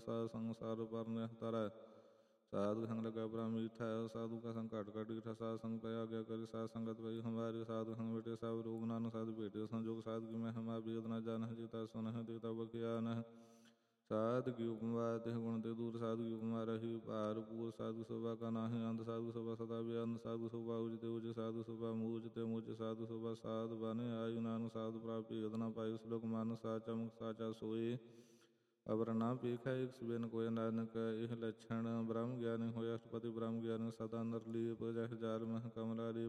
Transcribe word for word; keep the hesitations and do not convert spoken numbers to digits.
ਸਾਧ ਸੰਗ ਸਾਰ ਪਰ ਨਿਹਤਰੈ। साधु संग लगा ब्रह्म मीठा है साधु का संग घट घट मीठा। साध संग पया गया करी साध संगत पई हमारी। साधु संग बेटे सब रोग नानक साधु बेटे संजोग। साध की मैं हमारा वेद न जान जीता सुन देता बख्यान। साध की उपमा ते गुण ते दूर। साधु की उपमा रही पार पूर। साधु शोभा का नाही अंध साधु शोभा सदा बेअंत। साधु शोभा उजते उज साधु शोभा मूजते मुझ। साधु शोभा साध बने आयु नानक साधु प्राप्त वेद न पायु। श्लोक मान साचा मुख साचा सोए अबर ना पीखा एक सुबेन कोय नानक। यह लक्षण ब्रह्म ज्ञानी होय अष्टपति ब्रह्म ज्ञानी सदा नर लीप जह जार मह कमला लीप।